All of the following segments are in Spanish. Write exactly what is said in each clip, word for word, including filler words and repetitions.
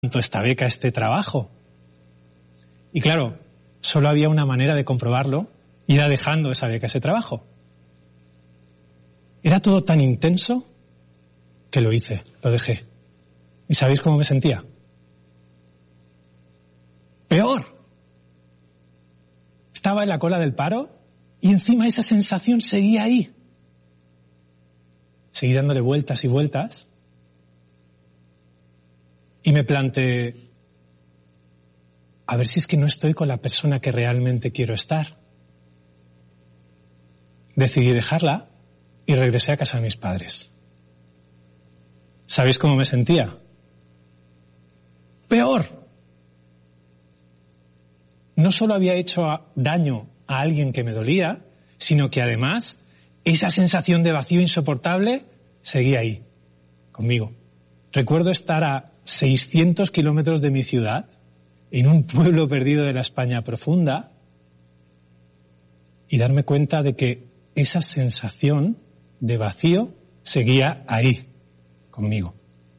esta beca, este trabajo. Y claro, solo había una manera de comprobarlo, y era dejando esa beca, ese trabajo. Era todo tan intenso que lo hice, lo dejé. ¿Y sabéis cómo me sentía? Peor. Estaba en la cola del paro y encima esa sensación seguía ahí. Seguí dándole vueltas y vueltas y me planteé, a ver si es que no estoy con la persona que realmente quiero estar. Decidí dejarla y regresé a casa de mis padres. ¿Sabéis cómo me sentía? Peor. No solo había hecho daño a alguien que me dolía, sino que además esa sensación de vacío insoportable seguía ahí, conmigo. Recuerdo estar a seiscientos kilómetros de mi ciudad, en un pueblo perdido de la España profunda, y darme cuenta de que esa sensación de vacío seguía ahí, conmigo.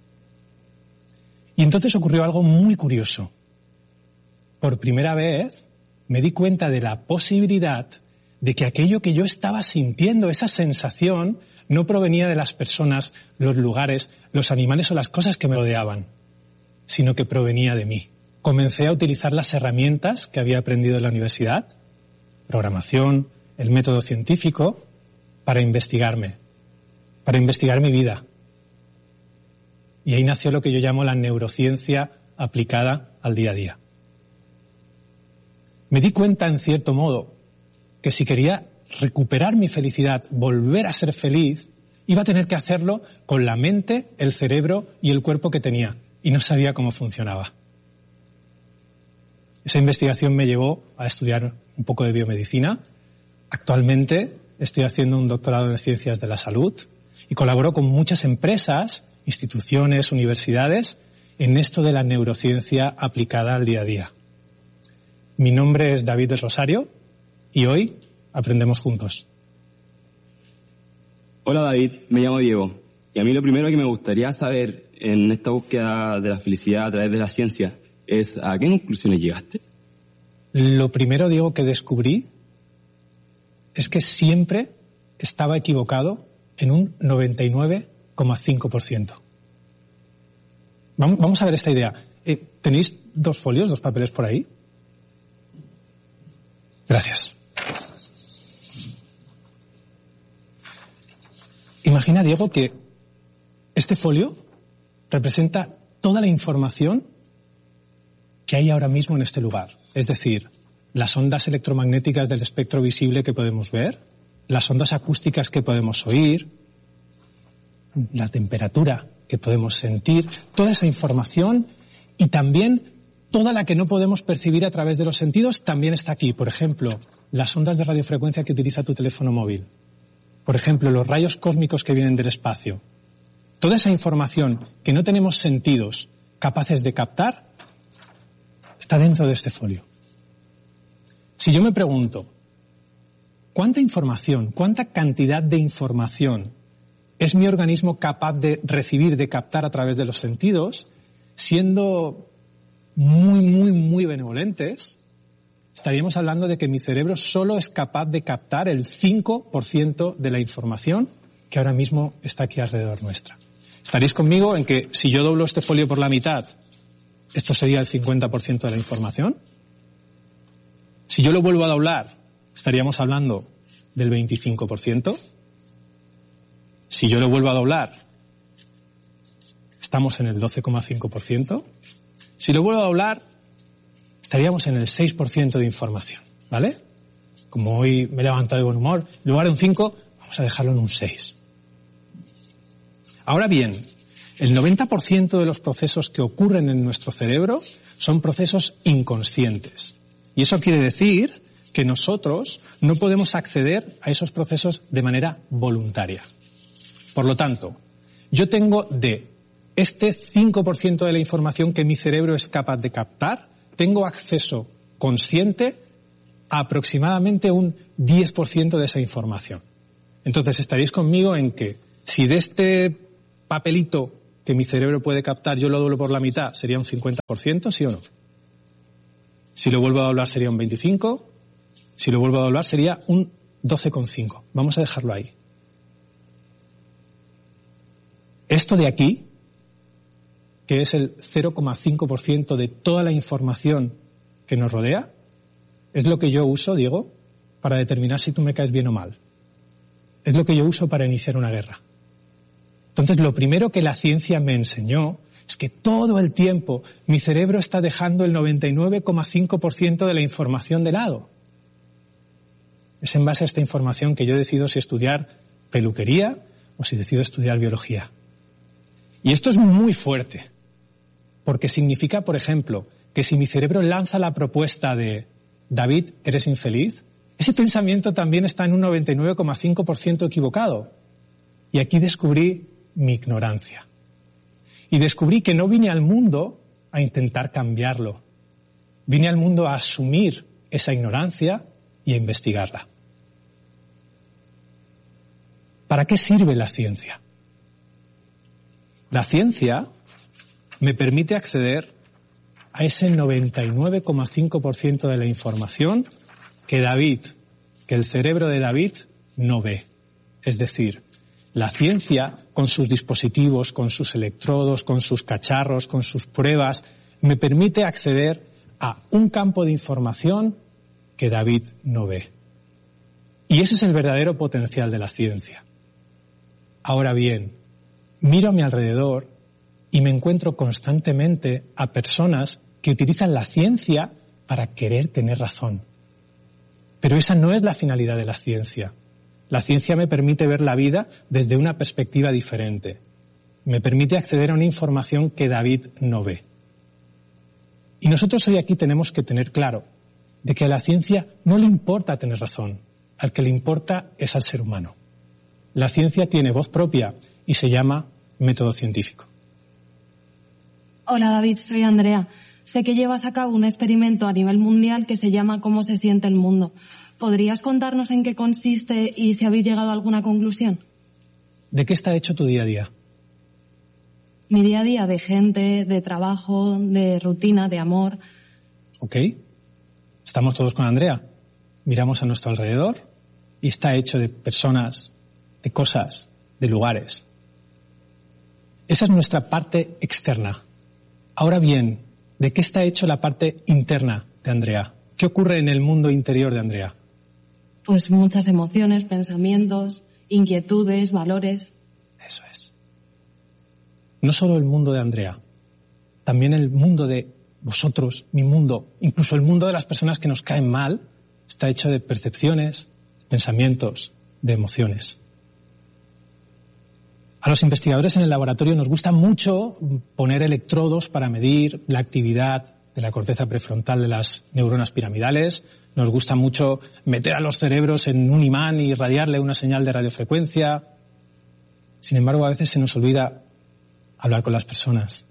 Y entonces ocurrió algo muy curioso. Por primera vez me di cuenta de la posibilidad de que aquello que yo estaba sintiendo, esa sensación, no provenía de las personas, los lugares, los animales o las cosas que me rodeaban, sino que provenía de mí. Comencé a utilizar las herramientas que había aprendido en la universidad, programación, el método científico, para investigarme, para investigar mi vida. Y ahí nació lo que yo llamo la neurociencia aplicada al día a día. Me di cuenta, en cierto modo, que si quería recuperar mi felicidad, volver a ser feliz, iba a tener que hacerlo con la mente, el cerebro y el cuerpo que tenía. Y no sabía cómo funcionaba. Esa investigación me llevó a estudiar un poco de biomedicina. Actualmente estoy haciendo un doctorado en ciencias de la salud y colaboro con muchas empresas, instituciones, universidades en esto de la neurociencia aplicada al día a día. Mi nombre es David del Rosario y hoy aprendemos juntos. Hola David, me llamo Diego y a mí lo primero que me gustaría saber en esta búsqueda de la felicidad a través de la ciencia es ¿a qué conclusiones llegaste? Lo primero, Diego, que descubrí es que siempre estaba equivocado en un noventa y nueve coma cinco por ciento. Vamos a ver esta idea. Eh, ¿Tenéis dos folios, dos papeles por ahí? Gracias. Imagina, Diego, que este folio representa toda la información que hay ahora mismo en este lugar. Es decir, las ondas electromagnéticas del espectro visible que podemos ver, las ondas acústicas que podemos oír, la temperatura que podemos sentir, toda esa información y también toda la que no podemos percibir a través de los sentidos también está aquí. Por ejemplo, las ondas de radiofrecuencia que utiliza tu teléfono móvil. Por ejemplo, los rayos cósmicos que vienen del espacio. Toda esa información que no tenemos sentidos capaces de captar está dentro de este folio. Si yo me pregunto, ¿cuánta información, cuánta cantidad de información es mi organismo capaz de recibir, de captar a través de los sentidos, siendo muy, muy, muy benevolentes, estaríamos hablando de que mi cerebro solo es capaz de captar el cinco por ciento de la información que ahora mismo está aquí alrededor nuestra. ¿Estaréis conmigo en que si yo doblo este folio por la mitad, esto sería el cincuenta por ciento de la información? Si yo lo vuelvo a doblar, estaríamos hablando del veinticinco por ciento. Si yo lo vuelvo a doblar, estamos en el doce coma cinco por ciento. Si lo vuelvo a doblar, estaríamos en el seis por ciento de información, ¿vale? Como hoy me he levantado de buen humor, en lugar de un cinco, vamos a dejarlo en un seis. Ahora bien, el noventa por ciento de los procesos que ocurren en nuestro cerebro son procesos inconscientes. Y eso quiere decir que nosotros no podemos acceder a esos procesos de manera voluntaria. Por lo tanto, yo tengo de este cinco por ciento de la información que mi cerebro es capaz de captar, tengo acceso consciente a aproximadamente un diez por ciento de esa información. Entonces estaréis conmigo en que si de este papelito que mi cerebro puede captar, yo lo doblo por la mitad, sería un cincuenta por ciento, ¿sí o no? Si lo vuelvo a doblar sería un veinticinco por ciento, si lo vuelvo a doblar sería un doce coma cinco por ciento. Vamos a dejarlo ahí. Esto de aquí, que es el cero coma cinco por ciento de toda la información que nos rodea, es lo que yo uso, Diego, para determinar si tú me caes bien o mal. Es lo que yo uso para iniciar una guerra. Entonces, lo primero que la ciencia me enseñó es que todo el tiempo mi cerebro está dejando el noventa y nueve coma cinco por ciento de la información de lado. Es en base a esta información que yo decido si estudiar peluquería o si decido estudiar biología. Y esto es muy fuerte, porque significa, por ejemplo, que si mi cerebro lanza la propuesta de David, ¿eres infeliz?, ese pensamiento también está en un noventa y nueve coma cinco por ciento equivocado. Y aquí descubrí mi ignorancia. Y descubrí que no vine al mundo a intentar cambiarlo. Vine al mundo a asumir esa ignorancia y a investigarla. ¿Para qué sirve la ciencia? La ciencia me permite acceder a ese noventa y nueve coma cinco por ciento de la información que David, que el cerebro de David no ve. Es decir, la ciencia, con sus dispositivos, con sus electrodos, con sus cacharros, con sus pruebas, me permite acceder a un campo de información que David no ve. Y ese es el verdadero potencial de la ciencia. Ahora bien, miro a mi alrededor y me encuentro constantemente a personas que utilizan la ciencia para querer tener razón. Pero esa no es la finalidad de la ciencia. La ciencia me permite ver la vida desde una perspectiva diferente. Me permite acceder a una información que David no ve. Y nosotros hoy aquí tenemos que tener claro de que a la ciencia no le importa tener razón. Al que le importa es al ser humano. La ciencia tiene voz propia y se llama método científico. Hola David, soy Andrea. Sé que llevas a cabo un experimento a nivel mundial que se llama ¿Cómo se siente el mundo? ¿Podrías contarnos en qué consiste y si habéis llegado a alguna conclusión? ¿De qué está hecho tu día a día? Mi día a día de gente, de trabajo, de rutina, de amor. Ok. Estamos todos con Andrea. Miramos a nuestro alrededor y está hecho de personas, de cosas, de lugares. Esa es nuestra parte externa. Ahora bien, ¿de qué está hecho la parte interna de Andrea? ¿Qué ocurre en el mundo interior de Andrea? Pues muchas emociones, pensamientos, inquietudes, valores. Eso es. No solo el mundo de Andrea, también el mundo de vosotros, mi mundo, incluso el mundo de las personas que nos caen mal, está hecho de percepciones, pensamientos, de emociones. A los investigadores en el laboratorio nos gusta mucho poner electrodos para medir la actividad de la corteza prefrontal de las neuronas piramidales. Nos gusta mucho meter a los cerebros en un imán y irradiarle una señal de radiofrecuencia. Sin embargo, a veces se nos olvida hablar con las personas.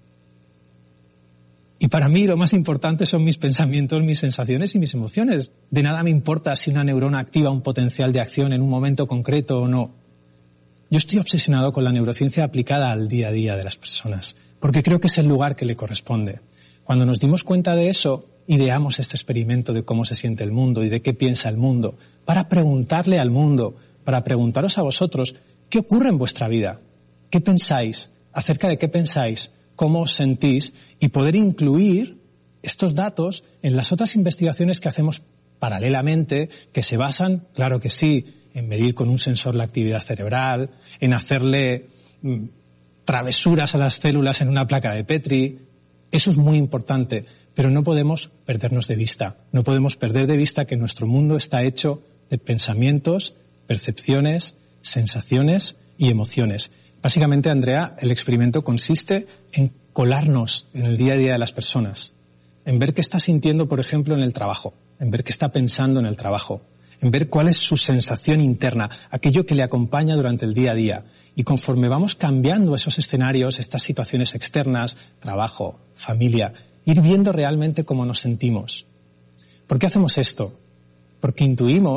Y para mí lo más importante son mis pensamientos, mis sensaciones y mis emociones. De nada me importa si una neurona activa un potencial de acción en un momento concreto o no. Yo estoy obsesionado con la neurociencia aplicada al día a día de las personas, porque creo que es el lugar que le corresponde. Cuando nos dimos cuenta de eso, ideamos este experimento de cómo se siente el mundo y de qué piensa el mundo, para preguntarle al mundo, para preguntaros a vosotros, ¿qué ocurre en vuestra vida? ¿Qué pensáis? ¿Acerca de qué pensáis? ¿Cómo os sentís? Y poder incluir estos datos en las otras investigaciones que hacemos paralelamente, que se basan, claro que sí, en medir con un sensor la actividad cerebral, en hacerle mm, travesuras a las células en una placa de Petri. Eso es muy importante, pero no podemos perdernos de vista. No podemos perder de vista que nuestro mundo está hecho de pensamientos, percepciones, sensaciones y emociones. Básicamente, Andrea, el experimento consiste en colarnos en el día a día de las personas, en ver qué está sintiendo, por ejemplo, en el trabajo, en ver qué está pensando en el trabajo, en ver cuál es su sensación interna, aquello que le acompaña durante el día a día. Y conforme vamos cambiando esos escenarios, estas situaciones externas, trabajo, familia, ir viendo realmente cómo nos sentimos. ¿Por qué hacemos esto? Porque intuimos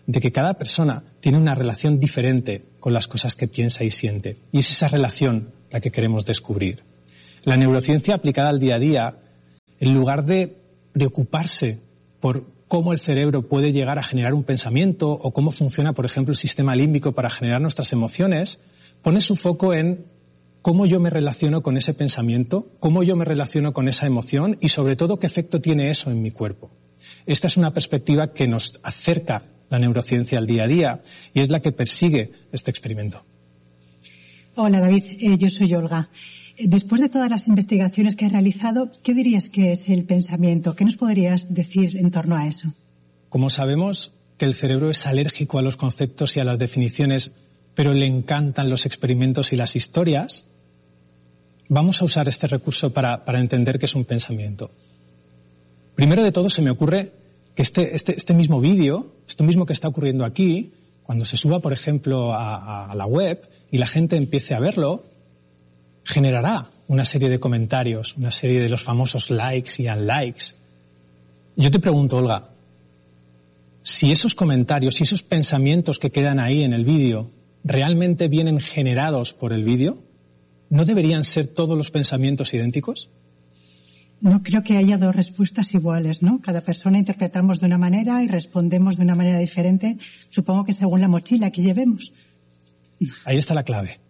de que cada persona tiene una relación diferente con las cosas que piensa y siente. Y es esa relación la que queremos descubrir. La neurociencia aplicada al día a día, en lugar de preocuparse por cómo el cerebro puede llegar a generar un pensamiento o cómo funciona, por ejemplo, el sistema límbico para generar nuestras emociones, pone su foco en cómo yo me relaciono con ese pensamiento, cómo yo me relaciono con esa emoción y, sobre todo, qué efecto tiene eso en mi cuerpo. Esta es una perspectiva que nos acerca la neurociencia al día a día y es la que persigue este experimento. Hola, David. Eh, yo soy Olga. Después de todas las investigaciones que has realizado, ¿qué dirías que es el pensamiento? ¿Qué nos podrías decir en torno a eso? Como sabemos que el cerebro es alérgico a los conceptos y a las definiciones, pero le encantan los experimentos y las historias, vamos a usar este recurso para, para entender qué es un pensamiento. Primero de todo se me ocurre que este, este, este mismo vídeo, esto mismo que está ocurriendo aquí, cuando se suba, por ejemplo, a, a la web y la gente empiece a verlo, generará una serie de comentarios, una serie de los famosos likes y unlikes. Yo te pregunto, Olga, si esos comentarios y esos pensamientos que quedan ahí en el vídeo realmente vienen generados por el vídeo, ¿no deberían ser todos los pensamientos idénticos? No creo que haya dos respuestas iguales, ¿no? Cada persona interpretamos de una manera y respondemos de una manera diferente, supongo que según la mochila que llevemos. Ahí está la clave.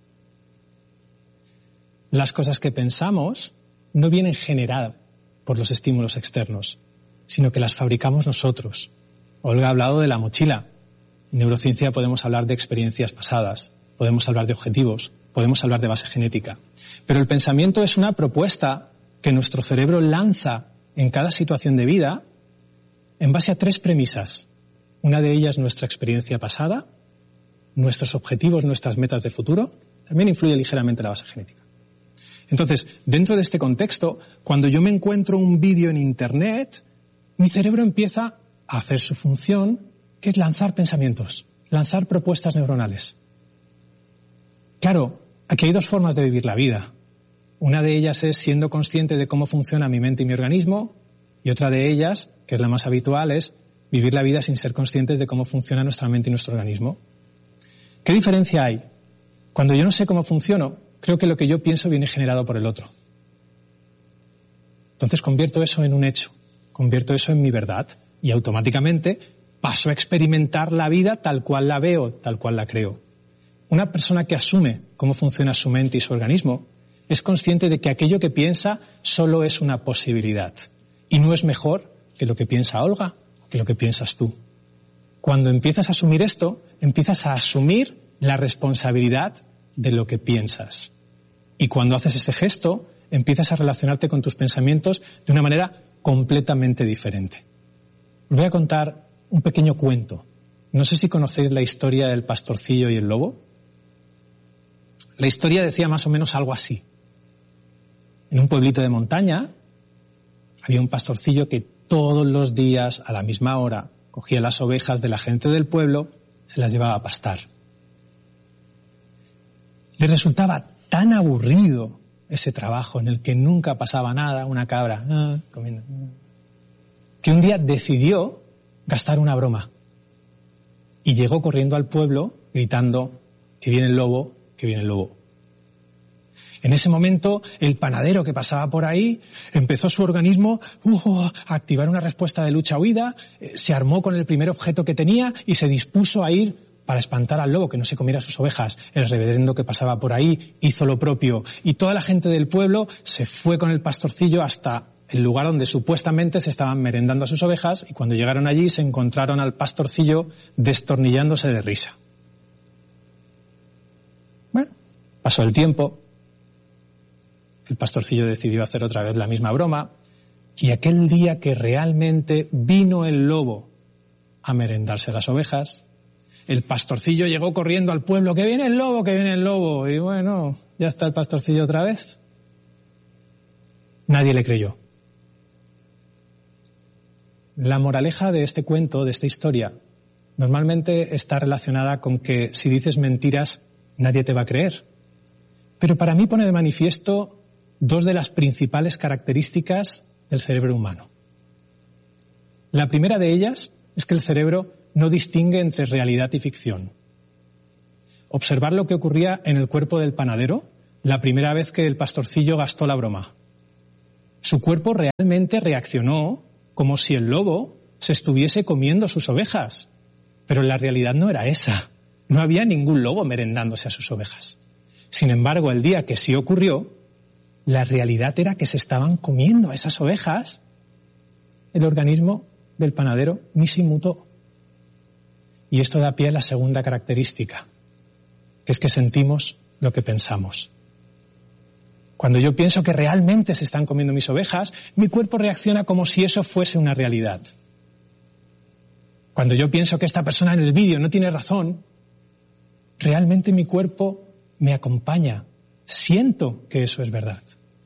Las cosas que pensamos no vienen generadas por los estímulos externos, sino que las fabricamos nosotros. Olga ha hablado de la mochila. En neurociencia podemos hablar de experiencias pasadas, podemos hablar de objetivos, podemos hablar de base genética. Pero el pensamiento es una propuesta que nuestro cerebro lanza en cada situación de vida en base a tres premisas. Una de ellas, nuestra experiencia pasada, nuestros objetivos, nuestras metas de futuro. También influye ligeramente la base genética. Entonces, dentro de este contexto, cuando yo me encuentro un vídeo en Internet, mi cerebro empieza a hacer su función, que es lanzar pensamientos, lanzar propuestas neuronales. Claro, aquí hay dos formas de vivir la vida. Una de ellas es siendo consciente de cómo funciona mi mente y mi organismo, y otra de ellas, que es la más habitual, es vivir la vida sin ser conscientes de cómo funciona nuestra mente y nuestro organismo. ¿Qué diferencia hay? Cuando yo no sé cómo funciono, creo que lo que yo pienso viene generado por el otro. Entonces convierto eso en un hecho, convierto eso en mi verdad y automáticamente paso a experimentar la vida tal cual la veo, tal cual la creo. Una persona que asume cómo funciona su mente y su organismo es consciente de que aquello que piensa solo es una posibilidad y no es mejor que lo que piensa Olga o que lo que piensas tú. Cuando empiezas a asumir esto, empiezas a asumir la responsabilidad de lo que piensas. Y cuando haces ese gesto, empiezas a relacionarte con tus pensamientos de una manera completamente diferente. Os voy a contar un pequeño cuento. No sé si conocéis la historia del pastorcillo y el lobo. La historia decía más o menos algo así. En un pueblito de montaña había un pastorcillo que todos los días, a la misma hora, cogía las ovejas de la gente del pueblo, se las llevaba a pastar. Le resultaba tan aburrido ese trabajo en el que nunca pasaba nada, una cabra ah, comiendo, que un día decidió gastar una broma y llegó corriendo al pueblo gritando que viene el lobo, que viene el lobo. En ese momento, el panadero que pasaba por ahí empezó su organismo uh, a activar una respuesta de lucha-huida, eh, se armó con el primer objeto que tenía y se dispuso a ir para espantar al lobo, que no se comiera sus ovejas. El reverendo que pasaba por ahí hizo lo propio. Y toda la gente del pueblo se fue con el pastorcillo hasta el lugar donde supuestamente se estaban merendando a sus ovejas, y cuando llegaron allí se encontraron al pastorcillo destornillándose de risa. Bueno, pasó el tiempo. El pastorcillo decidió hacer otra vez la misma broma, y aquel día que realmente vino el lobo a merendarse las ovejas, el pastorcillo llegó corriendo al pueblo, que viene el lobo, que viene el lobo, y bueno, ya está el pastorcillo otra vez. Nadie le creyó. La moraleja de este cuento, de esta historia, normalmente está relacionada con que si dices mentiras, nadie te va a creer. Pero para mí pone de manifiesto dos de las principales características del cerebro humano. La primera de ellas es que el cerebro no distingue entre realidad y ficción. Observar lo que ocurría en el cuerpo del panadero la primera vez que el pastorcillo gastó la broma. Su cuerpo realmente reaccionó como si el lobo se estuviese comiendo sus ovejas. Pero la realidad no era esa. No había ningún lobo merendándose a sus ovejas. Sin embargo, el día que sí ocurrió, la realidad era que se estaban comiendo a esas ovejas. El organismo del panadero ni se inmutó. Y esto da pie a la segunda característica, que es que sentimos lo que pensamos. Cuando yo pienso que realmente se están comiendo mis ovejas, mi cuerpo reacciona como si eso fuese una realidad. Cuando yo pienso que esta persona en el vídeo no tiene razón, realmente mi cuerpo me acompaña. Siento que eso es verdad.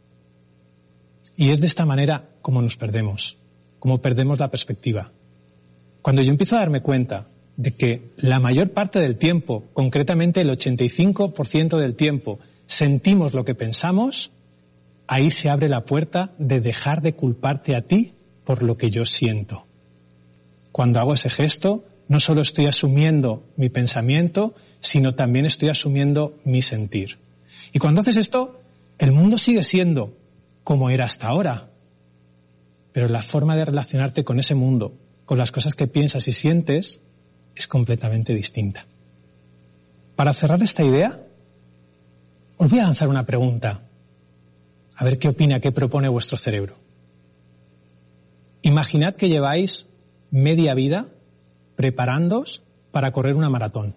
Y es de esta manera como nos perdemos, como perdemos la perspectiva. Cuando yo empiezo a darme cuenta de que la mayor parte del tiempo, concretamente el ochenta y cinco por ciento del tiempo, sentimos lo que pensamos, ahí se abre la puerta de dejar de culparte a ti por lo que yo siento. Cuando hago ese gesto, no solo estoy asumiendo mi pensamiento, sino también estoy asumiendo mi sentir. Y cuando haces esto, el mundo sigue siendo como era hasta ahora. Pero la forma de relacionarte con ese mundo, con las cosas que piensas y sientes, es completamente distinta. Para cerrar esta idea, os voy a lanzar una pregunta. A ver qué opina, qué propone vuestro cerebro. Imaginad que lleváis media vida preparándoos para correr una maratón.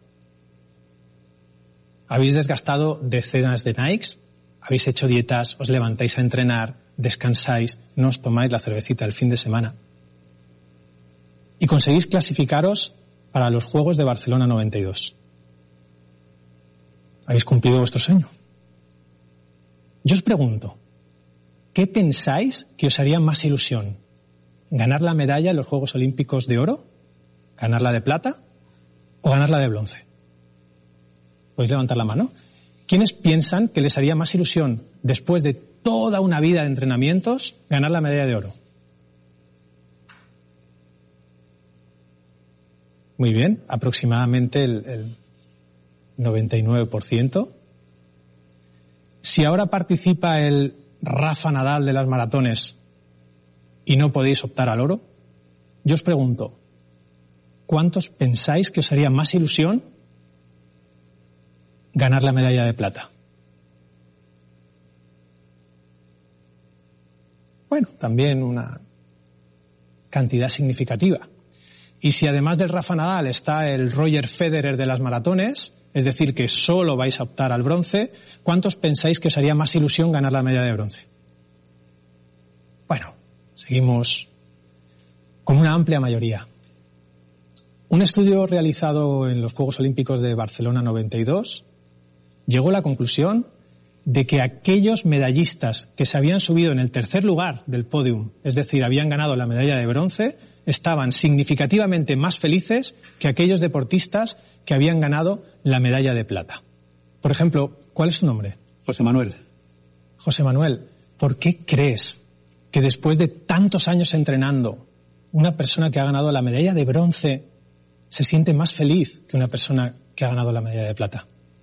Habéis desgastado decenas de Nikes, habéis hecho dietas, os levantáis a entrenar, descansáis, no os tomáis la cervecita el fin de semana. Y conseguís clasificaros para los Juegos de Barcelona noventa y dos. Habéis cumplido vuestro sueño. Yo os pregunto, ¿qué pensáis que os haría más ilusión? ¿Ganar la medalla en los Juegos Olímpicos de oro? ¿Ganar la de plata? ¿O ganar la de bronce? ¿Podéis levantar la mano? ¿Quiénes piensan que les haría más ilusión, después de toda una vida de entrenamientos, ganar la medalla de oro? Muy bien, aproximadamente el, el noventa y nueve por ciento. Si ahora participa el Rafa Nadal de las maratones y no podéis optar al oro, yo os pregunto, ¿cuántos pensáis que os haría más ilusión ganar la medalla de plata? Bueno, también una cantidad significativa. Y si además del Rafa Nadal está el Roger Federer de las maratones, es decir, que solo vais a optar al bronce, ¿cuántos pensáis que os haría más ilusión ganar la medalla de bronce? Bueno, seguimos con una amplia mayoría. Un estudio realizado en los Juegos Olímpicos de Barcelona noventa y dos llegó a la conclusión de que aquellos medallistas que se habían subido en el tercer lugar del podium, es decir, habían ganado la medalla de bronce, estaban significativamente más felices que aquellos deportistas que habían ganado la medalla de plata. Por ejemplo, ¿cuál es su nombre? José Manuel. José Manuel, ¿por qué crees que después de tantos años entrenando, una persona que ha ganado la medalla de bronce se siente más feliz que una persona que ha ganado la medalla de plata?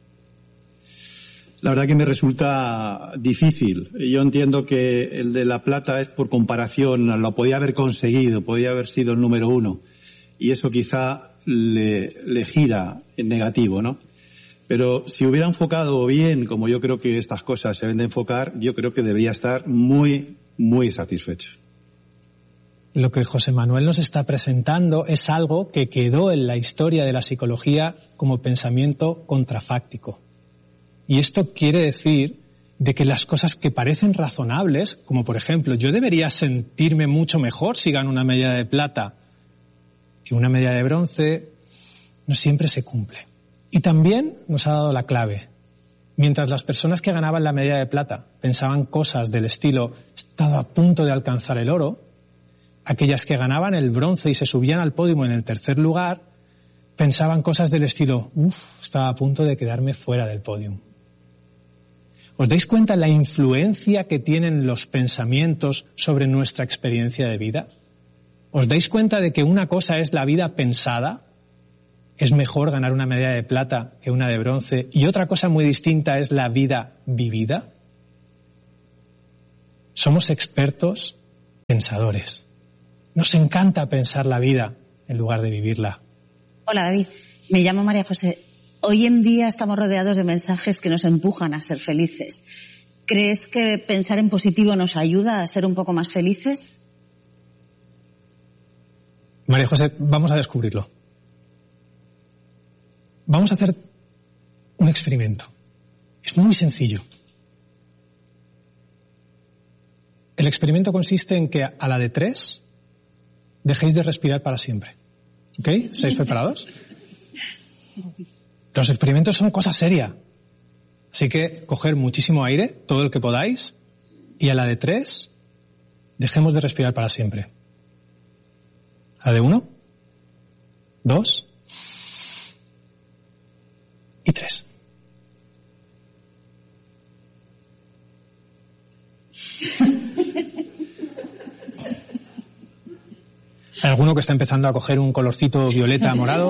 La verdad que me resulta difícil. Yo entiendo que el de la plata es por comparación, lo podía haber conseguido, podía haber sido el número uno. Y eso quizá le, le gira en negativo, ¿no? Pero si hubiera enfocado bien, como yo creo que estas cosas se deben de enfocar, yo creo que debería estar muy, muy satisfecho. Lo que José Manuel nos está presentando es algo que quedó en la historia de la psicología como pensamiento contrafáctico. Y esto quiere decir de que las cosas que parecen razonables, como por ejemplo, yo debería sentirme mucho mejor si gano una medalla de plata que una medalla de bronce, no siempre se cumple. Y también nos ha dado la clave. Mientras las personas que ganaban la medalla de plata pensaban cosas del estilo, he estado a punto de alcanzar el oro, aquellas que ganaban el bronce y se subían al podio en el tercer lugar, pensaban cosas del estilo, uff, estaba a punto de quedarme fuera del podio. ¿Os dais cuenta la influencia que tienen los pensamientos sobre nuestra experiencia de vida? ¿Os dais cuenta de que una cosa es la vida pensada es mejor ganar una medalla de plata que una de bronce, y otra cosa muy distinta es la vida vivida. Somos expertos pensadores. Nos encanta pensar la vida en lugar de vivirla. Hola, David. Me llamo María José. Hoy en día estamos rodeados de mensajes que nos empujan a ser felices. ¿Crees que pensar en positivo nos ayuda a ser un poco más felices? María José, vamos a descubrirlo. Vamos a hacer un experimento. Es muy sencillo. El experimento consiste en que a la de tres dejéis de respirar para siempre. ¿Ok? ¿Estáis preparados? Los experimentos son cosa seria. Así que coger muchísimo aire, todo el que podáis, y a la de tres dejemos de respirar para siempre. A la de uno, dos y tres. ¿Hay alguno que está empezando a coger un colorcito violeta morado?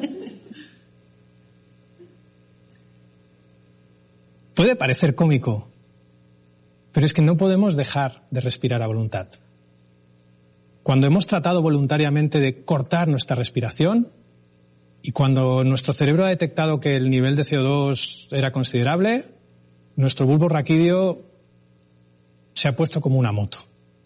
Puede parecer cómico, pero es que no podemos dejar de respirar a voluntad. Cuando hemos tratado voluntariamente de cortar nuestra respiración y cuando nuestro cerebro ha detectado que el nivel de C O dos era considerable, nuestro bulbo raquídeo se ha puesto como una moto.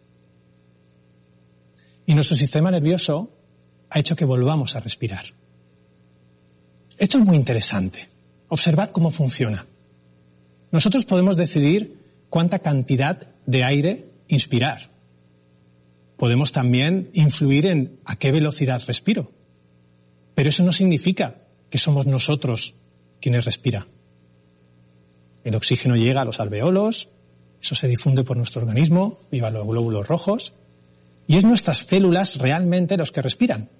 Y nuestro sistema nervioso ha hecho que volvamos a respirar. Esto es muy interesante. Observad cómo funciona. Nosotros podemos decidir cuánta cantidad de aire inspirar. Podemos también influir en a qué velocidad respiro. Pero eso no significa que somos nosotros quienes respiran. El oxígeno llega a los alveolos, eso se difunde por nuestro organismo, viva los glóbulos rojos, y es nuestras células realmente los que respiran.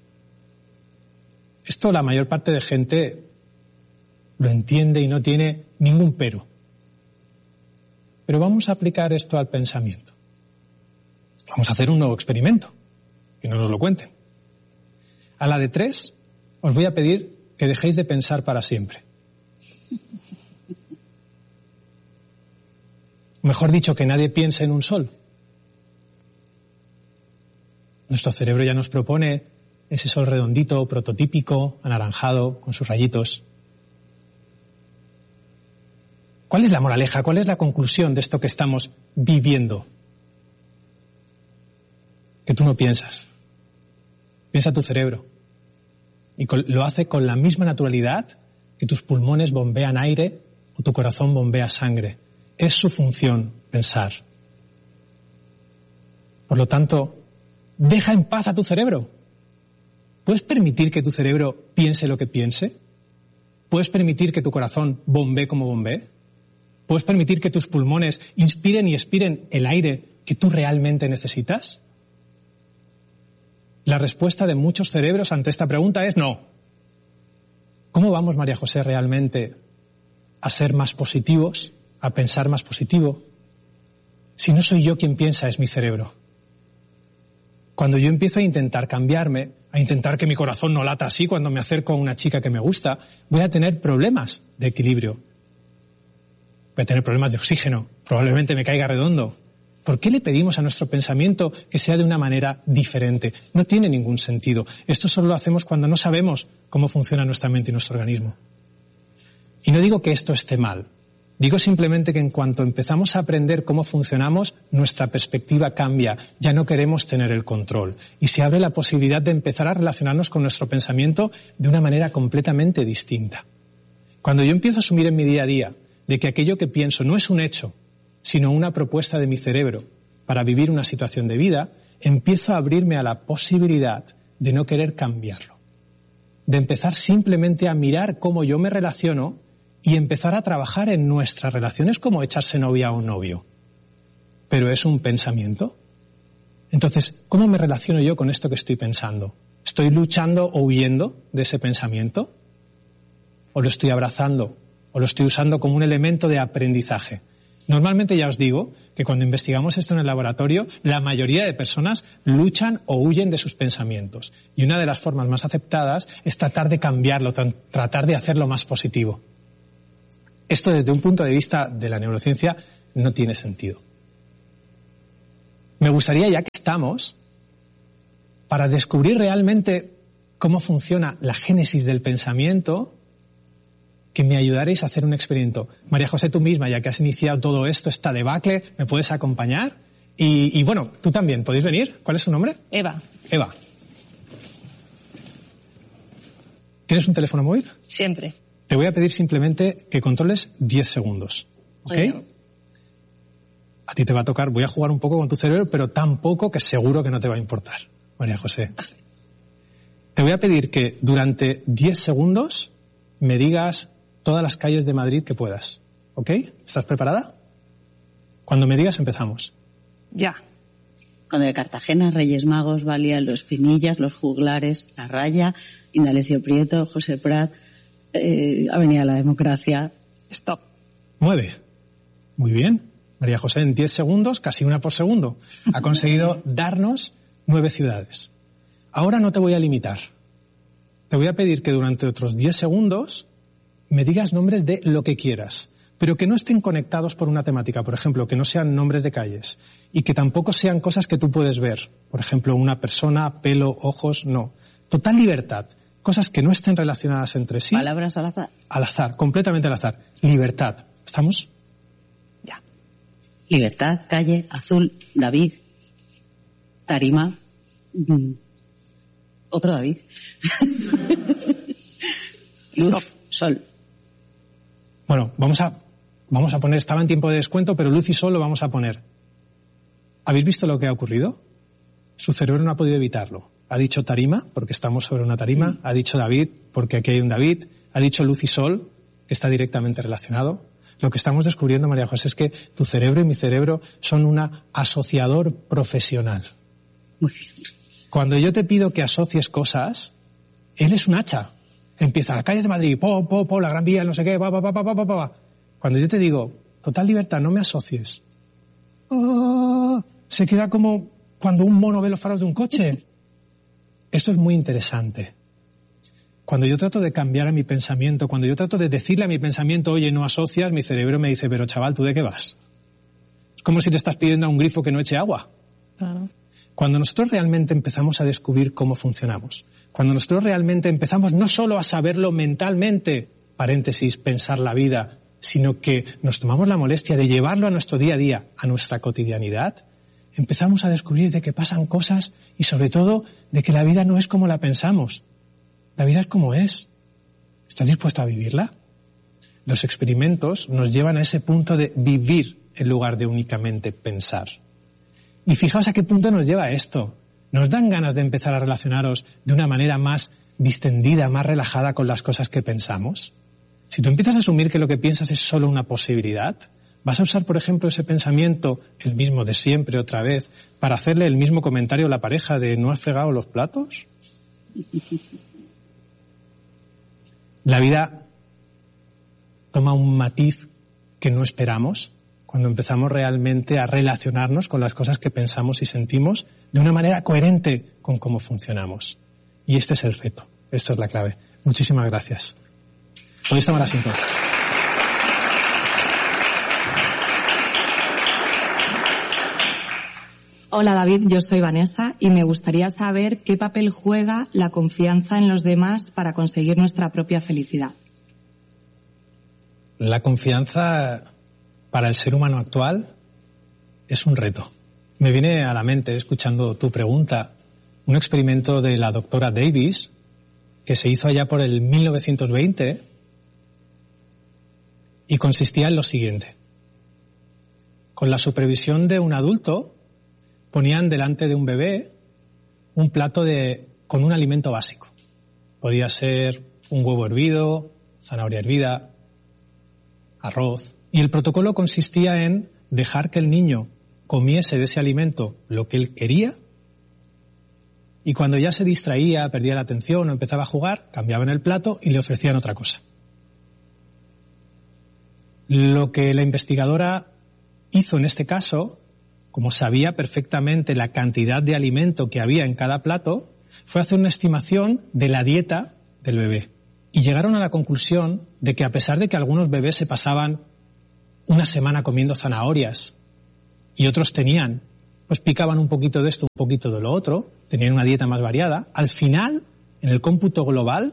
Esto la mayor parte de gente lo entiende y no tiene ningún pero. Pero vamos a aplicar esto al pensamiento. Vamos a hacer un nuevo experimento, que no nos lo cuenten. A la de tres, os voy a pedir que dejéis de pensar para siempre. Mejor dicho, que nadie piense en un sol. Nuestro cerebro ya nos propone ese sol redondito, prototípico, anaranjado, con sus rayitos. ¿Cuál es la moraleja? ¿Cuál es la conclusión de esto que estamos viviendo? Que tú no piensas. Piensa tu cerebro. Y lo hace con la misma naturalidad que tus pulmones bombean aire o tu corazón bombea sangre. Es su función pensar. Por lo tanto, deja en paz a tu cerebro. ¿Puedes permitir que tu cerebro piense lo que piense? ¿Puedes permitir que tu corazón bombee como bombee? ¿Puedes permitir que tus pulmones inspiren y expiren el aire que tú realmente necesitas? La respuesta de muchos cerebros ante esta pregunta es no. ¿Cómo vamos, María José, realmente a ser más positivos, a pensar más positivo? Si no soy yo quien piensa, es mi cerebro. Cuando yo empiezo a intentar cambiarme, a intentar que mi corazón no lata así cuando me acerco a una chica que me gusta, voy a tener problemas de equilibrio. Voy a tener problemas de oxígeno, probablemente me caiga redondo. ¿Por qué le pedimos a nuestro pensamiento que sea de una manera diferente? No tiene ningún sentido. Esto solo lo hacemos cuando no sabemos cómo funciona nuestra mente y nuestro organismo. Y no digo que esto esté mal. Digo simplemente que en cuanto empezamos a aprender cómo funcionamos, nuestra perspectiva cambia. Ya no queremos tener el control. Y se abre la posibilidad de empezar a relacionarnos con nuestro pensamiento de una manera completamente distinta. Cuando yo empiezo a asumir en mi día a día de que aquello que pienso no es un hecho, sino una propuesta de mi cerebro para vivir una situación de vida, empiezo a abrirme a la posibilidad de no querer cambiarlo. De empezar simplemente a mirar cómo yo me relaciono y empezar a trabajar en nuestras relaciones como echarse novia o novio. ¿Pero es un pensamiento? Entonces, ¿cómo me relaciono yo con esto que estoy pensando? ¿Estoy luchando o huyendo de ese pensamiento? ¿O lo estoy abrazando? ¿O lo estoy usando como un elemento de aprendizaje? Normalmente ya os digo que cuando investigamos esto en el laboratorio, la mayoría de personas luchan o huyen de sus pensamientos. Y una de las formas más aceptadas es tratar de cambiarlo, tratar de hacerlo más positivo. Esto desde un punto de vista de la neurociencia no tiene sentido. Me gustaría, ya que estamos, para descubrir realmente cómo funciona la génesis del pensamiento, que me ayudaréis a hacer un experimento. María José, tú misma, ya que has iniciado todo esto, esta debacle, ¿me puedes acompañar? Y, y bueno, tú también, ¿podéis venir? ¿Cuál es su nombre? Eva. Eva. ¿Tienes un teléfono móvil? Siempre. Te voy a pedir simplemente que controles diez segundos. ¿Ok? Oye. A ti te va a tocar, voy a jugar un poco con tu cerebro, pero tan poco que seguro que no te va a importar, María José. Te voy a pedir que durante diez segundos me digas todas las calles de Madrid que puedas. ¿Ok? ¿Estás preparada? Cuando me digas, empezamos. Ya. Conde de Cartagena, Reyes Magos, Valía, Los Pinillas, Los Juglares, La Raya, Indalecio Prieto, José Prat, eh, Avenida La Democracia. Stop. Nueve. Muy bien. María José, en diez segundos, casi una por segundo, ha conseguido darnos nueve ciudades. Ahora no te voy a limitar. Te voy a pedir que durante otros diez segundos me digas nombres de lo que quieras, pero que no estén conectados por una temática. Por ejemplo, que no sean nombres de calles y que tampoco sean cosas que tú puedes ver. Por ejemplo, una persona, pelo, ojos, no. Total libertad. Cosas que no estén relacionadas entre sí. Palabras al azar. Al azar, completamente al azar. Libertad. ¿Estamos? Ya. Libertad, calle, azul, David, tarima, mm, otro David. Luz, sol. Bueno, vamos a, vamos a poner, estaba en tiempo de descuento, pero luz y sol lo vamos a poner. ¿Habéis visto lo que ha ocurrido? Su cerebro no ha podido evitarlo. Ha dicho tarima, porque estamos sobre una tarima. Ha dicho David, porque aquí hay un David. Ha dicho luz y sol, que está directamente relacionado. Lo que estamos descubriendo, María José, es que tu cerebro y mi cerebro son un asociador profesional. Muy bien. Cuando yo te pido que asocies cosas, él es un hacha. Empieza la calle de Madrid, po, po, po, la Gran Vía, no sé qué, pa, pa, pa, pa, pa, pa, pa. Cuando yo te digo, total libertad, no me asocies. Oh, se queda como cuando un mono ve los faros de un coche. Esto es muy interesante. Cuando yo trato de cambiar a mi pensamiento, cuando yo trato de decirle a mi pensamiento, oye, no asocias, mi cerebro me dice, pero chaval, ¿tú de qué vas? Es como si le estás pidiendo a un grifo que no eche agua. Claro. Cuando nosotros realmente empezamos a descubrir cómo funcionamos, cuando nosotros realmente empezamos no solo a saberlo mentalmente, paréntesis, pensar la vida, sino que nos tomamos la molestia de llevarlo a nuestro día a día, a nuestra cotidianidad, empezamos a descubrir de que pasan cosas y sobre todo de que la vida no es como la pensamos. La vida es como es. ¿Estás dispuesto a vivirla? Los experimentos nos llevan a ese punto de vivir en lugar de únicamente pensar. Y fijaos a qué punto nos lleva esto. Nos dan ganas de empezar a relacionaros de una manera más distendida, más relajada con las cosas que pensamos. Si tú empiezas a asumir que lo que piensas es solo una posibilidad, vas a usar, por ejemplo, ese pensamiento, el mismo de siempre, otra vez, para hacerle el mismo comentario a la pareja de ¿no has fregado los platos? La vida toma un matiz que no esperamos cuando empezamos realmente a relacionarnos con las cosas que pensamos y sentimos de una manera coherente con cómo funcionamos. Y este es el reto, esta es la clave. Muchísimas gracias. Podéis tomar asiento. Hola David, yo soy Vanessa y me gustaría saber qué papel juega la confianza en los demás para conseguir nuestra propia felicidad. La confianza para el ser humano actual es un reto. Me viene a la mente, escuchando tu pregunta, un experimento de la doctora Davis que se hizo allá por el mil novecientos veinte y consistía en lo siguiente. Con la supervisión de un adulto, ponían delante de un bebé un plato de, con un alimento básico. Podía ser un huevo hervido, zanahoria hervida, arroz. Y el protocolo consistía en dejar que el niño comiese de ese alimento lo que él quería y cuando ya se distraía, perdía la atención o empezaba a jugar, cambiaban el plato y le ofrecían otra cosa. Lo que la investigadora hizo en este caso, como sabía perfectamente la cantidad de alimento que había en cada plato, fue hacer una estimación de la dieta del bebé. Y llegaron a la conclusión de que a pesar de que algunos bebés se pasaban una semana comiendo zanahorias y otros tenían, pues picaban un poquito de esto, un poquito de lo otro, tenían una dieta más variada, al final, en el cómputo global,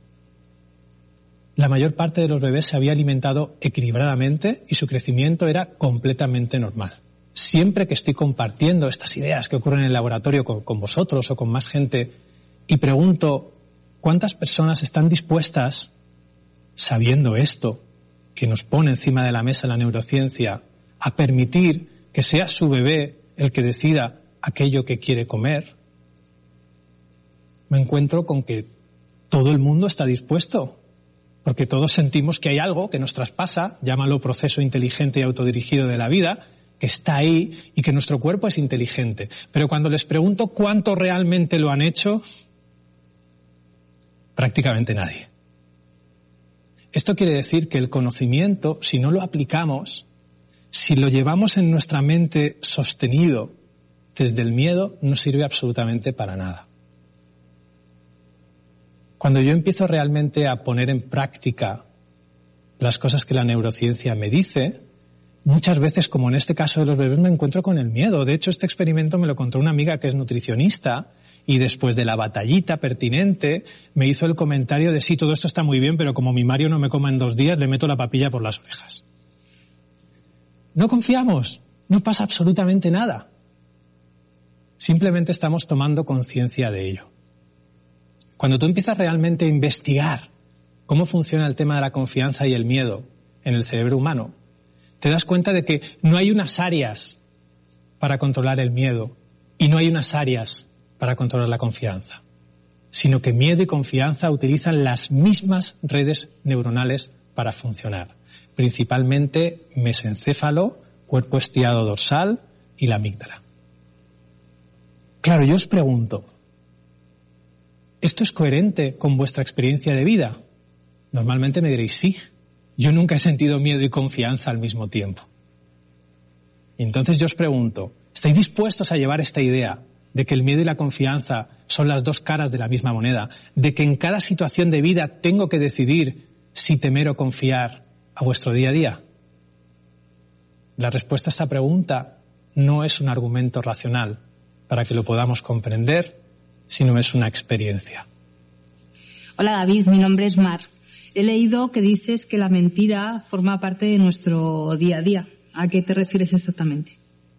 la mayor parte de los bebés se había alimentado equilibradamente y su crecimiento era completamente normal. Siempre que estoy compartiendo estas ideas que ocurren en el laboratorio con, con vosotros o con más gente y pregunto cuántas personas están dispuestas, sabiendo esto, que nos pone encima de la mesa la neurociencia, a permitir que sea su bebé el que decida aquello que quiere comer, me encuentro con que todo el mundo está dispuesto, porque todos sentimos que hay algo que nos traspasa, llámalo proceso inteligente y autodirigido de la vida, que está ahí y que nuestro cuerpo es inteligente. Pero cuando les pregunto cuánto realmente lo han hecho, prácticamente nadie. Esto quiere decir que el conocimiento, si no lo aplicamos, si lo llevamos en nuestra mente sostenido desde el miedo, no sirve absolutamente para nada. Cuando yo empiezo realmente a poner en práctica las cosas que la neurociencia me dice, muchas veces, como en este caso de los bebés, me encuentro con el miedo. De hecho, este experimento me lo contó una amiga que es nutricionista y después de la batallita pertinente me hizo el comentario de sí, todo esto está muy bien, pero como mi Mario no me coma en dos días, le meto la papilla por las orejas. No confiamos, no pasa absolutamente nada. Simplemente estamos tomando conciencia de ello. Cuando tú empiezas realmente a investigar cómo funciona el tema de la confianza y el miedo en el cerebro humano, te das cuenta de que no hay unas áreas para controlar el miedo y no hay unas áreas para controlar la confianza, sino que miedo y confianza utilizan las mismas redes neuronales para funcionar, principalmente mesencéfalo, cuerpo estriado dorsal y la amígdala. Claro, yo os pregunto, ¿esto es coherente con vuestra experiencia de vida? Normalmente me diréis sí. Yo nunca he sentido miedo y confianza al mismo tiempo. Y entonces yo os pregunto, ¿estáis dispuestos a llevar esta idea de que el miedo y la confianza son las dos caras de la misma moneda? De que en cada situación de vida tengo que decidir si temer o confiar a vuestro día a día. La respuesta a esta pregunta no es un argumento racional para que lo podamos comprender, sino es una experiencia. Hola David, mi nombre es Mar. He leído que dices que la mentira forma parte de nuestro día a día. ¿A qué te refieres exactamente?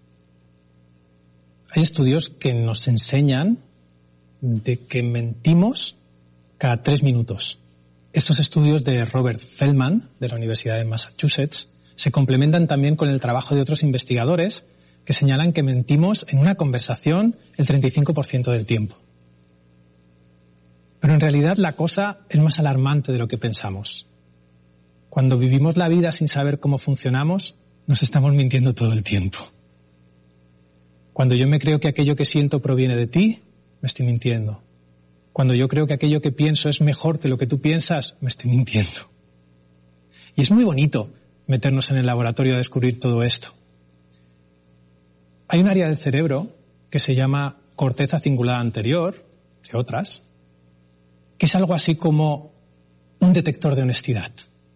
Hay estudios que nos enseñan de que mentimos cada tres minutos. Estos estudios de Robert Feldman, de la Universidad de Massachusetts, se complementan también con el trabajo de otros investigadores que señalan que mentimos en una conversación el treinta y cinco por ciento del tiempo. Pero en realidad la cosa es más alarmante de lo que pensamos. Cuando vivimos la vida sin saber cómo funcionamos, nos estamos mintiendo todo el tiempo. Cuando yo me creo que aquello que siento proviene de ti, me estoy mintiendo. Cuando yo creo que aquello que pienso es mejor que lo que tú piensas, me estoy mintiendo. Y es muy bonito meternos en el laboratorio a descubrir todo esto. Hay un área del cerebro que se llama corteza cingulada anterior, y otras, que es algo así como un detector de honestidad.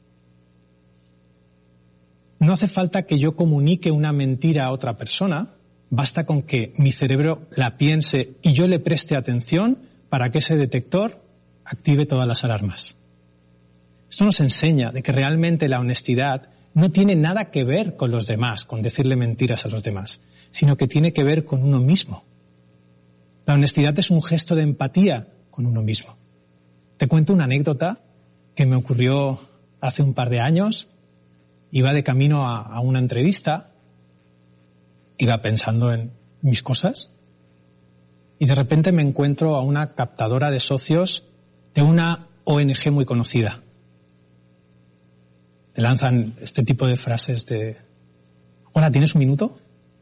No hace falta que yo comunique una mentira a otra persona, basta con que mi cerebro la piense y yo le preste atención para que ese detector active todas las alarmas. Esto nos enseña de que realmente la honestidad no tiene nada que ver con los demás, con decirle mentiras a los demás, sino que tiene que ver con uno mismo. La honestidad es un gesto de empatía con uno mismo. Te cuento una anécdota que me ocurrió hace un par de años. Iba de camino a, a una entrevista, iba pensando en mis cosas y de repente me encuentro a una captadora de socios de una O N G muy conocida. Te lanzan este tipo de frases de «Hola, ¿tienes un minuto?».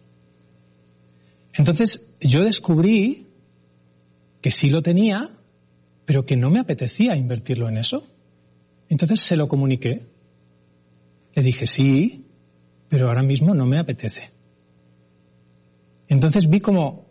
Entonces yo descubrí que sí lo tenía, pero que no me apetecía invertirlo en eso. Entonces se lo comuniqué. Le dije sí, pero ahora mismo no me apetece. Entonces vi cómo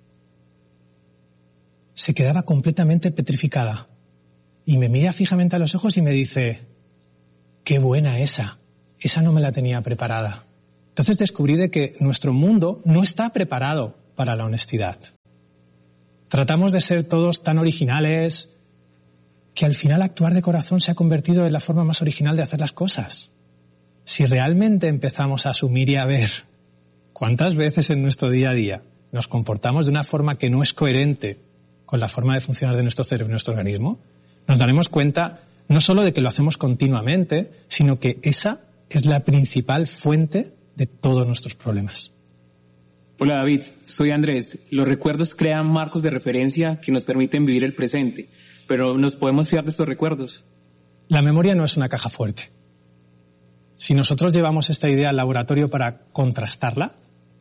se quedaba completamente petrificada y me mira fijamente a los ojos y me dice, qué buena esa, esa no me la tenía preparada. Entonces descubrí de que nuestro mundo no está preparado para la honestidad. Tratamos de ser todos tan originales que al final actuar de corazón se ha convertido en la forma más original de hacer las cosas. Si realmente empezamos a asumir y a ver cuántas veces en nuestro día a día nos comportamos de una forma que no es coherente con la forma de funcionar de nuestro cerebro y nuestro organismo, nos daremos cuenta no solo de que lo hacemos continuamente, sino que esa es la principal fuente de todos nuestros problemas. Hola David, soy Andrés. Los recuerdos crean marcos de referencia que nos permiten vivir el presente, pero ¿nos podemos fiar de estos recuerdos? La memoria no es una caja fuerte. Si nosotros llevamos esta idea al laboratorio para contrastarla,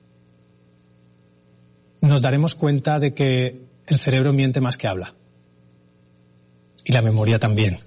nos daremos cuenta de que el cerebro miente más que habla. Y la memoria también.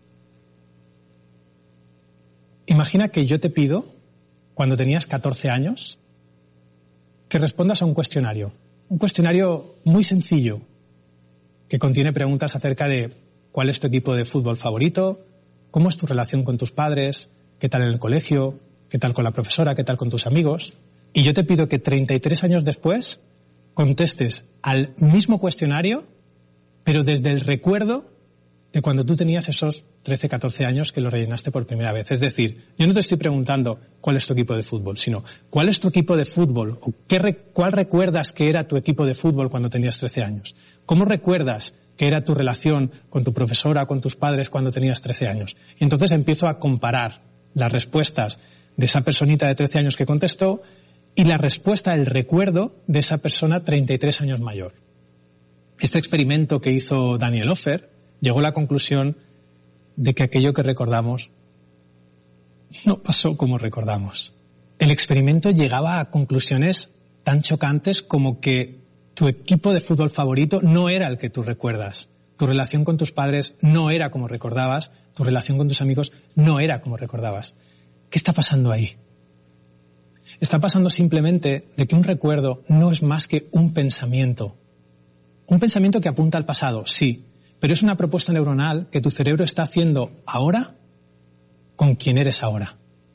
Imagina que yo te pido, cuando tenías catorce años, que respondas a un cuestionario. Un cuestionario muy sencillo, que contiene preguntas acerca de cuál es tu equipo de fútbol favorito, cómo es tu relación con tus padres, qué tal en el colegio, qué tal con la profesora, qué tal con tus amigos. Y yo te pido que treinta y tres años después contestes al mismo cuestionario, pero desde el recuerdo de cuando tú tenías esos trece, catorce años que lo rellenaste por primera vez. Es decir, yo no te estoy preguntando cuál es tu equipo de fútbol, sino cuál es tu equipo de fútbol, o qué, cuál recuerdas que era tu equipo de fútbol cuando tenías trece años. ¿Cómo recuerdas que era tu relación con tu profesora, con tus padres cuando tenías trece años? Y entonces empiezo a comparar las respuestas de esa personita de trece años que contestó y la respuesta, el recuerdo de esa persona treinta y tres años mayor. Este experimento que hizo Daniel Offer llegó a la conclusión de que aquello que recordamos no pasó como recordamos. El experimento llegaba a conclusiones tan chocantes como que tu equipo de fútbol favorito no era el que tú recuerdas. Tu relación con tus padres no era como recordabas. Tu relación con tus amigos no era como recordabas. ¿Qué está pasando ahí? Está pasando simplemente de que un recuerdo no es más que un pensamiento. Un pensamiento que apunta al pasado, sí, pero es una propuesta neuronal que tu cerebro está haciendo ahora con quien eres ahora.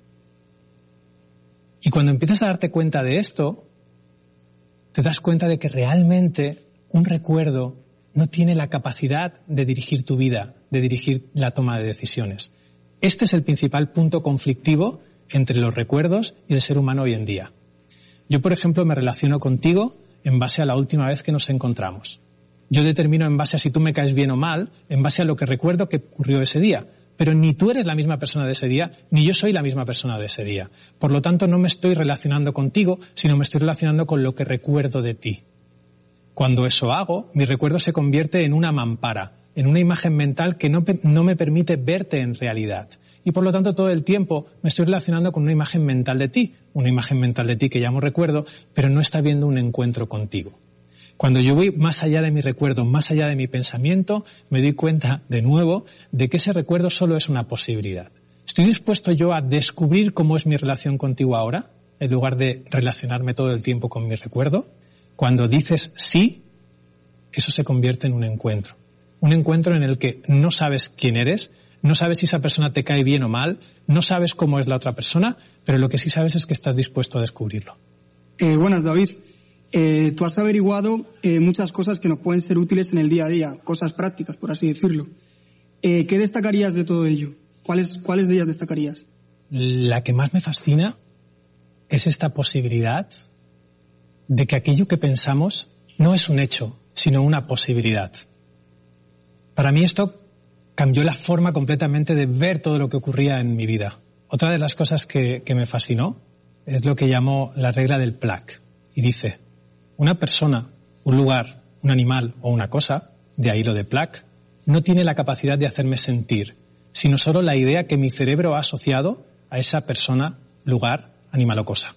Y cuando empiezas a darte cuenta de esto, te das cuenta de que realmente un recuerdo no tiene la capacidad de dirigir tu vida, de dirigir la toma de decisiones. Este es el principal punto conflictivo entre los recuerdos y el ser humano hoy en día. Yo, por ejemplo, me relaciono contigo en base a la última vez que nos encontramos. Yo determino en base a si tú me caes bien o mal, en base a lo que recuerdo que ocurrió ese día. Pero ni tú eres la misma persona de ese día, ni yo soy la misma persona de ese día. Por lo tanto, no me estoy relacionando contigo, sino me estoy relacionando con lo que recuerdo de ti. Cuando eso hago, mi recuerdo se convierte en una mampara, en una imagen mental que no, no me permite verte en realidad. Y por lo tanto, todo el tiempo me estoy relacionando con una imagen mental de ti, una imagen mental de ti que llamo recuerdo, pero no está habiendo un encuentro contigo. Cuando yo voy más allá de mi recuerdo, más allá de mi pensamiento, me doy cuenta, de nuevo, de que ese recuerdo solo es una posibilidad. ¿Estoy dispuesto yo a descubrir cómo es mi relación contigo ahora, en lugar de relacionarme todo el tiempo con mi recuerdo? Cuando dices sí, eso se convierte en un encuentro. Un encuentro en el que no sabes quién eres, no sabes si esa persona te cae bien o mal, no sabes cómo es la otra persona, pero lo que sí sabes es que estás dispuesto a descubrirlo. Eh, buenas, David. Eh, tú has averiguado eh, muchas cosas que nos pueden ser útiles en el día a día, cosas prácticas, por así decirlo. Eh, ¿Qué destacarías de todo ello? ¿Cuáles, cuáles de ellas destacarías? La que más me fascina es esta posibilidad de que aquello que pensamos no es un hecho, sino una posibilidad. Para mí esto cambió la forma completamente de ver todo lo que ocurría en mi vida. Otra de las cosas que, que me fascinó es lo que llamo la regla del Plack. Y dice, una persona, un lugar, un animal o una cosa, de ahí lo de Plack, no tiene la capacidad de hacerme sentir, sino solo la idea que mi cerebro ha asociado a esa persona, lugar, animal o cosa.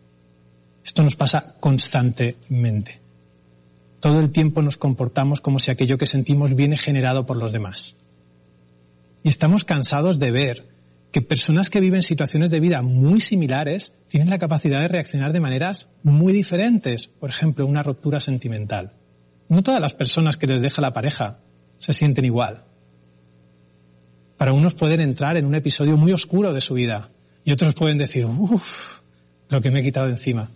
Esto nos pasa constantemente. Todo el tiempo nos comportamos como si aquello que sentimos viene generado por los demás. Y estamos cansados de ver que personas que viven situaciones de vida muy similares tienen la capacidad de reaccionar de maneras muy diferentes. Por ejemplo, una ruptura sentimental. No todas las personas que les deja la pareja se sienten igual. Para unos pueden entrar en un episodio muy oscuro de su vida y otros pueden decir, uff, lo que me he quitado de encima.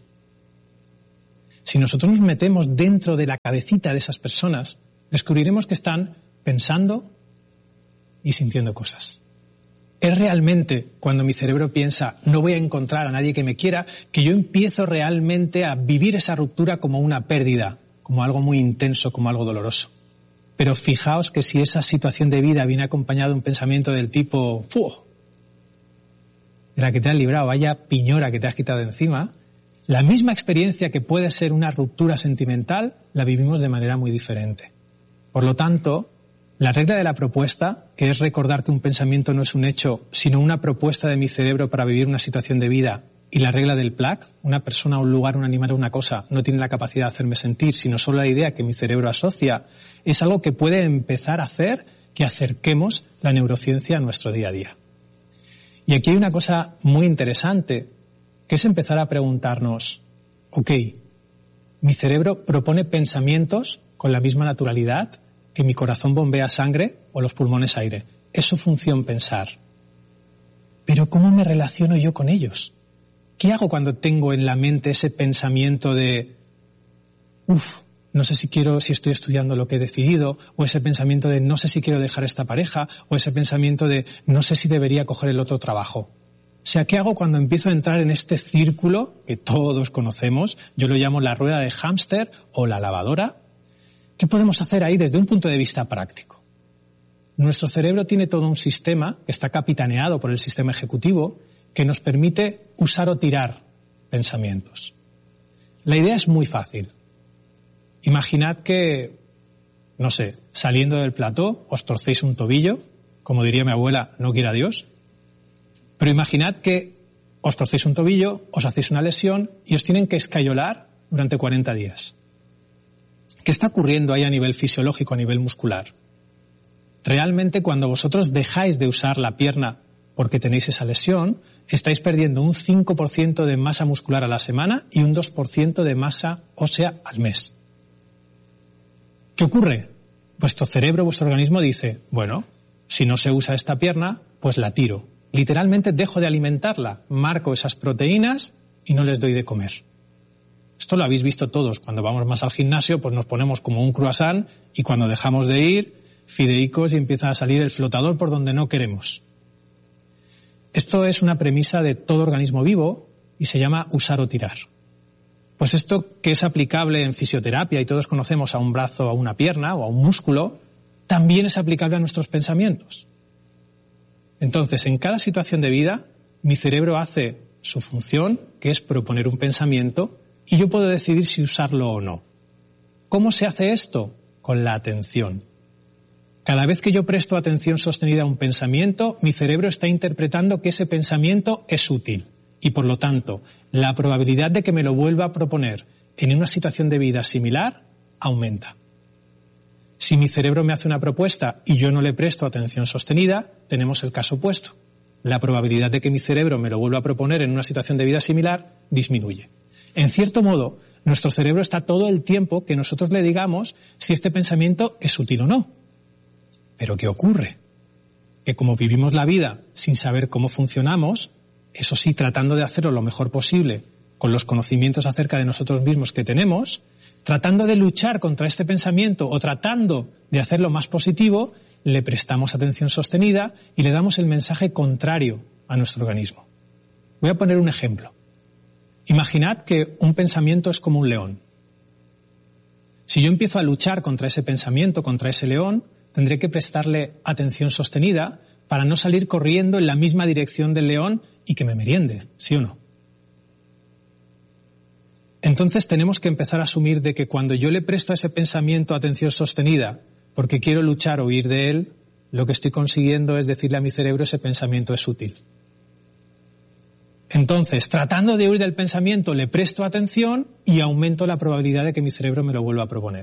Si nosotros nos metemos dentro de la cabecita de esas personas, descubriremos que están pensando y sintiendo cosas. Es realmente cuando mi cerebro piensa, no voy a encontrar a nadie que me quiera, que yo empiezo realmente a vivir esa ruptura como una pérdida, como algo muy intenso, como algo doloroso. Pero fijaos que si esa situación de vida viene acompañada de un pensamiento del tipo, ¡fuh!, de la que te has librado, vaya piñora que te has quitado de encima, la misma experiencia que puede ser una ruptura sentimental, la vivimos de manera muy diferente. Por lo tanto, la regla de la propuesta, que es recordar que un pensamiento no es un hecho, sino una propuesta de mi cerebro para vivir una situación de vida, y la regla del P L A C, una persona, un lugar, un animal o una cosa, no tiene la capacidad de hacerme sentir, sino solo la idea que mi cerebro asocia, es algo que puede empezar a hacer que acerquemos la neurociencia a nuestro día a día. Y aquí hay una cosa muy interesante, que es empezar a preguntarnos, ok, mi cerebro propone pensamientos con la misma naturalidad que mi corazón bombea sangre o los pulmones aire. Es su función pensar. Pero ¿cómo me relaciono yo con ellos? ¿Qué hago cuando tengo en la mente ese pensamiento de, uff, no sé si quiero, si estoy estudiando lo que he decidido, o ese pensamiento de no sé si quiero dejar esta pareja, o ese pensamiento de no sé si debería coger el otro trabajo? O sea, ¿qué hago cuando empiezo a entrar en este círculo que todos conocemos? Yo lo llamo la rueda de hámster o la lavadora. ¿Qué podemos hacer ahí desde un punto de vista práctico? Nuestro cerebro tiene todo un sistema que está capitaneado por el sistema ejecutivo que nos permite usar o tirar pensamientos. La idea es muy fácil. Imaginad que, no sé, saliendo del plató os torcéis un tobillo, como diría mi abuela, no quiera Dios. Pero imaginad que os torcéis un tobillo, os hacéis una lesión y os tienen que escayolar durante cuarenta días. ¿Qué está ocurriendo ahí a nivel fisiológico, a nivel muscular? Realmente cuando vosotros dejáis de usar la pierna porque tenéis esa lesión, estáis perdiendo un cinco por ciento de masa muscular a la semana y un dos por ciento de masa ósea al mes. ¿Qué ocurre? Vuestro cerebro, vuestro organismo dice, bueno, si no se usa esta pierna, pues la tiro. Literalmente dejo de alimentarla, marco esas proteínas y no les doy de comer. Esto lo habéis visto todos. Cuando vamos más al gimnasio, pues nos ponemos como un croissant y cuando dejamos de ir, fideicos y empieza a salir el flotador por donde no queremos. Esto es una premisa de todo organismo vivo y se llama usar o tirar. Pues esto que es aplicable en fisioterapia y todos conocemos a un brazo, a una pierna o a un músculo, también es aplicable a nuestros pensamientos. Entonces, en cada situación de vida, mi cerebro hace su función, que es proponer un pensamiento, y yo puedo decidir si usarlo o no. ¿Cómo se hace esto? Con la atención. Cada vez que yo presto atención sostenida a un pensamiento, mi cerebro está interpretando que ese pensamiento es útil. Y por lo tanto, la probabilidad de que me lo vuelva a proponer en una situación de vida similar aumenta. Si mi cerebro me hace una propuesta y yo no le presto atención sostenida, tenemos el caso opuesto. La probabilidad de que mi cerebro me lo vuelva a proponer en una situación de vida similar disminuye. En cierto modo, nuestro cerebro está todo el tiempo que nosotros le digamos si este pensamiento es útil o no. Pero ¿qué ocurre? Que como vivimos la vida sin saber cómo funcionamos, eso sí, tratando de hacerlo lo mejor posible con los conocimientos acerca de nosotros mismos que tenemos, tratando de luchar contra este pensamiento o tratando de hacerlo más positivo, le prestamos atención sostenida y le damos el mensaje contrario a nuestro organismo. Voy a poner un ejemplo. Imaginad que un pensamiento es como un león. Si yo empiezo a luchar contra ese pensamiento, contra ese león, tendré que prestarle atención sostenida para no salir corriendo en la misma dirección del león y que me meriende, ¿sí o no? Entonces tenemos que empezar a asumir de que cuando yo le presto a ese pensamiento atención sostenida porque quiero luchar o huir de él, lo que estoy consiguiendo es decirle a mi cerebro ese pensamiento es útil. Entonces, tratando de huir del pensamiento, le presto atención y aumento la probabilidad de que mi cerebro me lo vuelva a proponer.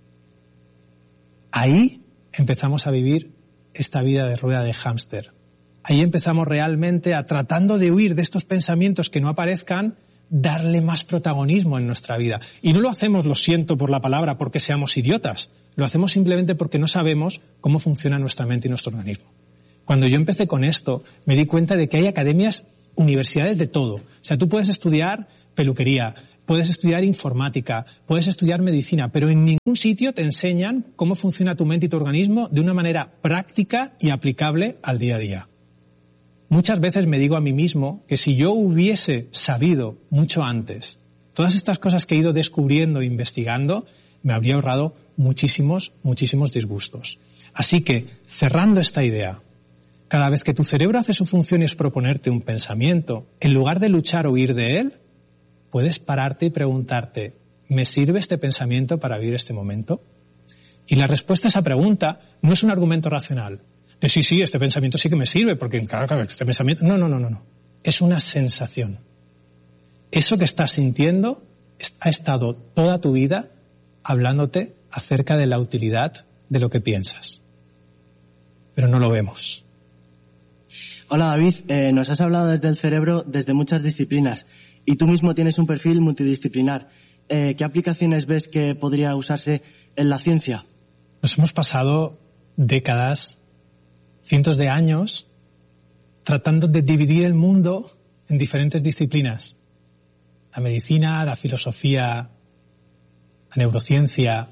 Ahí empezamos a vivir esta vida de rueda de hámster. ahí empezamos realmente a, tratando de huir de estos pensamientos que no aparezcan, darle más protagonismo en nuestra vida. Y no lo hacemos, lo siento por la palabra, porque seamos idiotas. Lo hacemos simplemente porque no sabemos cómo funciona nuestra mente y nuestro organismo. Cuando yo empecé con esto, me di cuenta de que hay academias, universidades de todo. O sea, tú puedes estudiar peluquería, puedes estudiar informática, puedes estudiar medicina, pero en ningún sitio te enseñan cómo funciona tu mente y tu organismo de una manera práctica y aplicable al día a día. Muchas veces me digo a mí mismo que si yo hubiese sabido mucho antes todas estas cosas que he ido descubriendo e investigando, me habría ahorrado muchísimos, muchísimos disgustos. Así que, cerrando esta idea, cada vez que tu cerebro hace su función y es proponerte un pensamiento, en lugar de luchar o huir de él, puedes pararte y preguntarte, ¿me sirve este pensamiento para vivir este momento? Y la respuesta a esa pregunta no es un argumento racional. De sí, sí, este pensamiento sí que me sirve, porque claro, claro, este pensamiento... No, no, no, no, no. Es una sensación. Eso que estás sintiendo ha estado toda tu vida hablándote acerca de la utilidad de lo que piensas. Pero no lo vemos. Hola David, eh, nos has hablado desde el cerebro desde muchas disciplinas y tú mismo tienes un perfil multidisciplinar. Eh, ¿Qué aplicaciones ves que podría usarse en la ciencia? Nos hemos pasado décadas, cientos de años, tratando de dividir el mundo en diferentes disciplinas. La medicina, la filosofía, la neurociencia.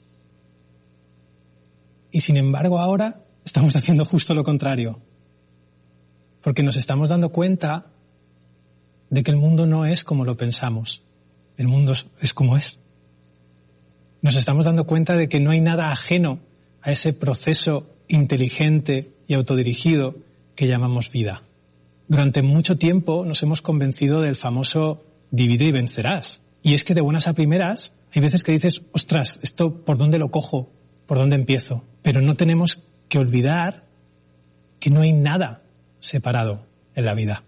Y sin embargo ahora estamos haciendo justo lo contrario. Porque nos estamos dando cuenta de que el mundo no es como lo pensamos. El mundo es como es. Nos estamos dando cuenta de que no hay nada ajeno a ese proceso inteligente y autodirigido que llamamos vida. Durante mucho tiempo nos hemos convencido del famoso divide y vencerás. Y es que de buenas a primeras hay veces que dices, ostras, ¿esto por dónde lo cojo? ¿Por dónde empiezo? Pero no tenemos que olvidar que no hay nada separado en la vida.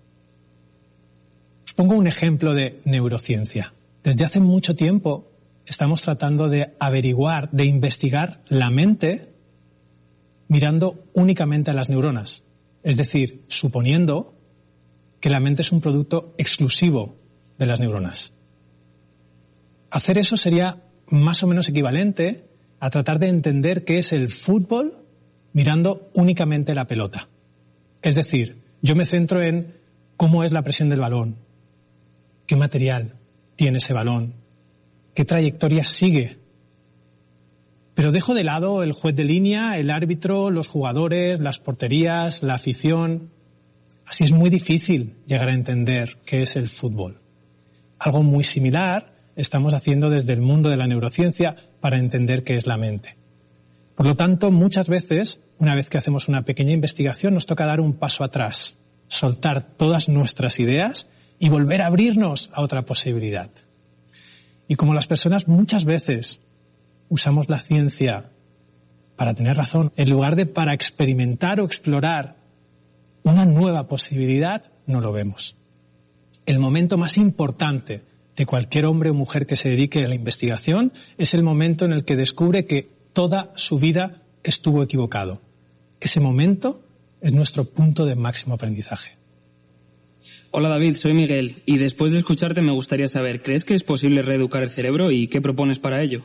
Os pongo un ejemplo de neurociencia. Desde hace mucho tiempo estamos tratando de averiguar, de investigar la mente mirando únicamente a las neuronas. Es decir, suponiendo que la mente es un producto exclusivo de las neuronas. Hacer eso sería más o menos equivalente a tratar de entender qué es el fútbol mirando únicamente la pelota. Es decir, yo me centro en cómo es la presión del balón, qué material tiene ese balón, qué trayectoria sigue. Pero dejo de lado el juez de línea, el árbitro, los jugadores, las porterías, la afición. Así es muy difícil llegar a entender qué es el fútbol. Algo muy similar estamos haciendo desde el mundo de la neurociencia para entender qué es la mente. Por lo tanto, muchas veces, una vez que hacemos una pequeña investigación, nos toca dar un paso atrás, soltar todas nuestras ideas y volver a abrirnos a otra posibilidad. Y como las personas muchas veces usamos la ciencia para tener razón, en lugar de para experimentar o explorar una nueva posibilidad, no lo vemos. El momento más importante de cualquier hombre o mujer que se dedique a la investigación es el momento en el que descubre que toda su vida estuvo equivocado. Ese momento es nuestro punto de máximo aprendizaje. Hola David, soy Miguel y después de escucharte me gustaría saber, ¿crees que es posible reeducar el cerebro y qué propones para ello?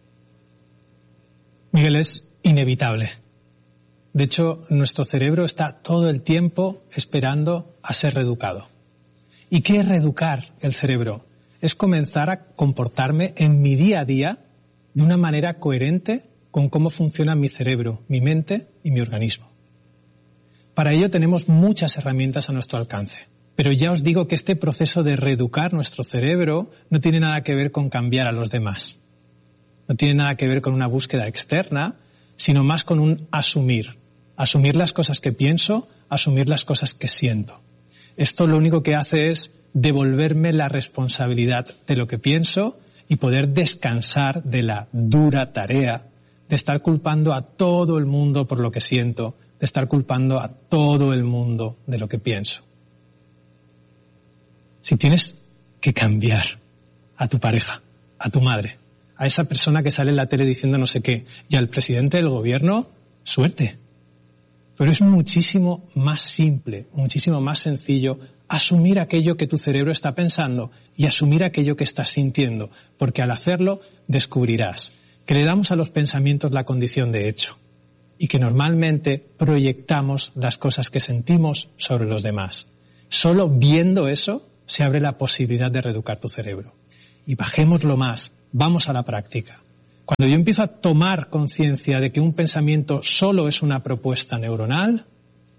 Miguel, es inevitable. De hecho, nuestro cerebro está todo el tiempo esperando a ser reeducado. ¿Y qué es reeducar el cerebro? Es comenzar a comportarme en mi día a día de una manera coherente con cómo funciona mi cerebro, mi mente y mi organismo. Para ello tenemos muchas herramientas a nuestro alcance. Pero ya os digo que este proceso de reeducar nuestro cerebro no tiene nada que ver con cambiar a los demás. No tiene nada que ver con una búsqueda externa, sino más con un asumir. Asumir las cosas que pienso, asumir las cosas que siento. Esto lo único que hace es devolverme la responsabilidad de lo que pienso y poder descansar de la dura tarea de estar culpando a todo el mundo por lo que siento, de estar culpando a todo el mundo de lo que pienso. Si tienes que cambiar a tu pareja, a tu madre, a esa persona que sale en la tele diciendo no sé qué, y al presidente del gobierno, suerte. Pero es muchísimo más simple, muchísimo más sencillo asumir aquello que tu cerebro está pensando y asumir aquello que estás sintiendo, porque al hacerlo descubrirás que le damos a los pensamientos la condición de hecho y que normalmente proyectamos las cosas que sentimos sobre los demás. Solo viendo eso se abre la posibilidad de reeducar tu cerebro. Y bajémoslo más, vamos a la práctica. Cuando yo empiezo a tomar conciencia de que un pensamiento solo es una propuesta neuronal,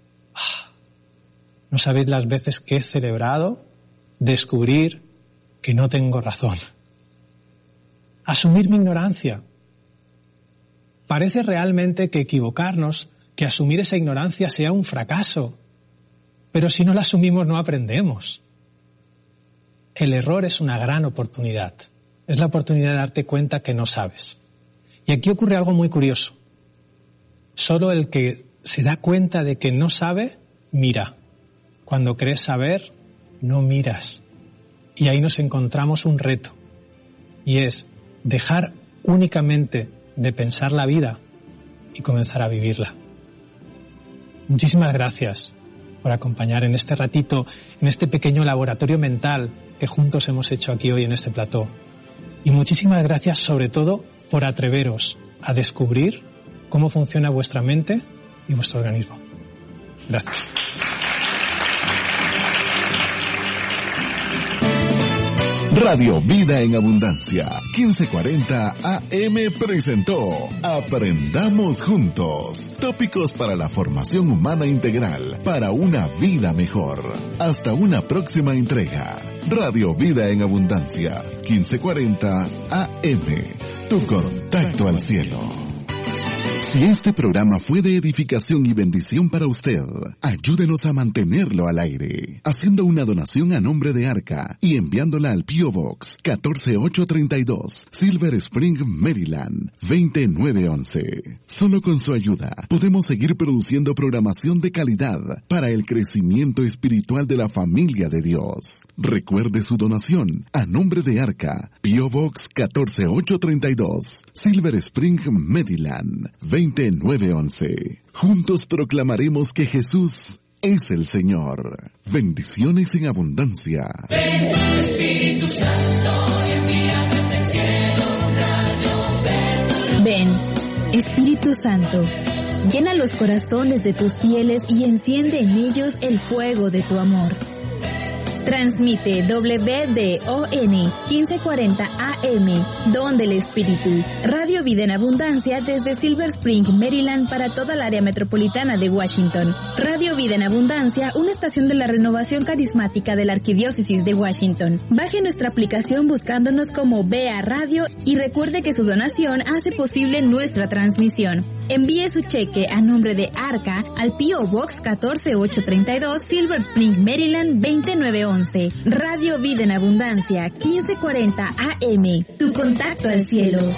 no sabéis las veces que he celebrado descubrir que no tengo razón. Asumir mi ignorancia. Parece realmente que equivocarnos, que asumir esa ignorancia sea un fracaso. Pero si no la asumimos no aprendemos. El error es una gran oportunidad. Es la oportunidad de darte cuenta que no sabes. Y aquí ocurre algo muy curioso. Solo el que se da cuenta de que no sabe, mira. Cuando crees saber, no miras. Y ahí nos encontramos un reto. Y es dejar únicamente de pensar la vida y comenzar a vivirla. Muchísimas gracias por acompañar en este ratito, en este pequeño laboratorio mental que juntos hemos hecho aquí hoy en este plató. Y muchísimas gracias sobre todo por atreveros a descubrir cómo funciona vuestra mente y vuestro organismo. Gracias. Radio Vida en Abundancia, quince cuarenta A M presentó Aprendamos Juntos. Tópicos para la formación humana integral, para una vida mejor. Hasta una próxima entrega. Radio Vida en Abundancia, quince cuarenta A M. Tu contacto al cielo. Si este programa fue de edificación y bendición para usted, ayúdenos a mantenerlo al aire, haciendo una donación a nombre de Arca y enviándola al P O Box catorce mil ochocientos treinta y dos, Silver Spring, Maryland, veinte mil novecientos once. Solo con su ayuda podemos seguir produciendo programación de calidad para el crecimiento espiritual de la familia de Dios. Recuerde su donación a nombre de Arca, P O Box catorce mil ochocientos treinta y dos, Silver Spring, Maryland, veinte mil novecientos once. Juntos proclamaremos que Jesús es el Señor. Bendiciones en abundancia. Ven, Espíritu Santo, y envíame del cielo un rayo. Ven, Espíritu Santo, llena los corazones de tus fieles y enciende en ellos el fuego de tu amor. Transmite W D O N quince cuarenta A M, Don del Espíritu. Radio Vida en Abundancia desde Silver Spring, Maryland, para toda el área metropolitana de Washington. Radio Vida en Abundancia, una estación de la renovación carismática de la Arquidiócesis de Washington. Baje nuestra aplicación buscándonos como B A Radio y recuerde que su donación hace posible nuestra transmisión. Envíe su cheque a nombre de Arca al P O Box catorce mil ochocientos treinta y dos, Silver Spring, Maryland, veinte mil novecientos once. Radio Vida en Abundancia, quince cuarenta A M. Tu contacto al cielo.